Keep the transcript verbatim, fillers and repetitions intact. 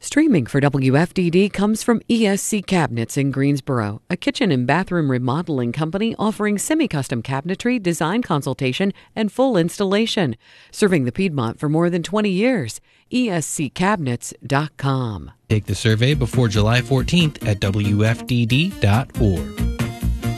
Streaming for W F D D comes from E S C Cabinets in Greensboro, a kitchen and bathroom remodeling company offering semi-custom cabinetry, design consultation, and full installation. Serving the Piedmont for more than twenty years. E S C cabinets dot com. Take the survey before July fourteenth at W F D D dot org.